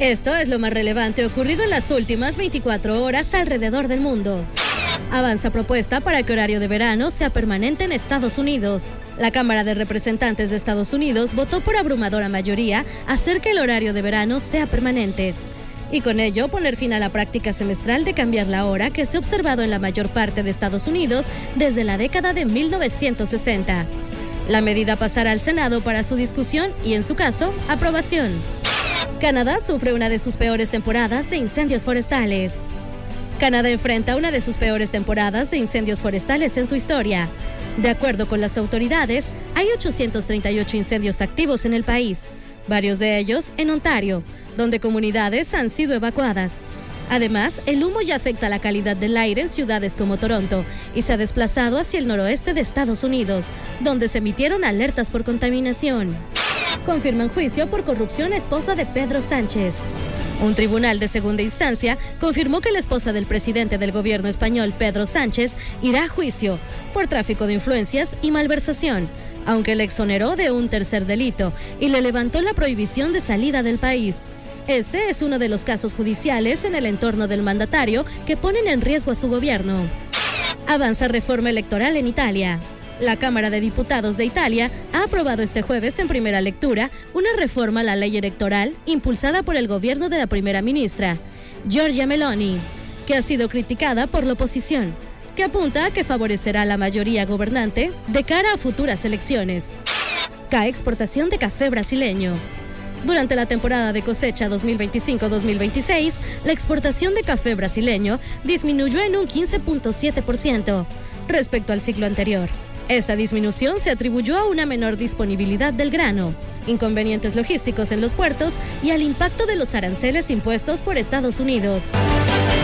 Esto es lo más relevante ocurrido en las últimas 24 horas alrededor del mundo. Avanza propuesta para que horario de verano sea permanente en Estados Unidos. La Cámara de Representantes de Estados Unidos votó por abrumadora mayoría hacer que el horario de verano sea permanente. Y con ello poner fin a la práctica semestral de cambiar la hora que se ha observado en la mayor parte de Estados Unidos desde la década de 1960. La medida pasará al Senado para su discusión y, en su caso, aprobación. Canadá sufre una de sus peores temporadas de incendios forestales. Canadá enfrenta una de sus peores temporadas de incendios forestales en su historia. De acuerdo con las autoridades, hay 838 incendios activos en el país, varios de ellos en Ontario, donde comunidades han sido evacuadas. Además, el humo ya afecta la calidad del aire en ciudades como Toronto y se ha desplazado hacia el noroeste de Estados Unidos, donde se emitieron alertas por contaminación. Confirman juicio por corrupción a esposa de Pedro Sánchez. Un tribunal de segunda instancia confirmó que la esposa del presidente del gobierno español, Pedro Sánchez, irá a juicio por tráfico de influencias y malversación, aunque le exoneró de un tercer delito y le levantó la prohibición de salida del país. Este es uno de los casos judiciales en el entorno del mandatario que ponen en riesgo a su gobierno. Avanza reforma electoral en Italia. La Cámara de Diputados de Italia ha aprobado este jueves en primera lectura una reforma a la ley electoral impulsada por el gobierno de la primera ministra, Giorgia Meloni, que ha sido criticada por la oposición, que apunta a que favorecerá a la mayoría gobernante de cara a futuras elecciones. Cae exportación de café brasileño. Durante la temporada de cosecha 2025-2026, la exportación de café brasileño disminuyó en un 15.7% respecto al ciclo anterior. Esa disminución se atribuyó a una menor disponibilidad del grano, inconvenientes logísticos en los puertos y al impacto de los aranceles impuestos por Estados Unidos.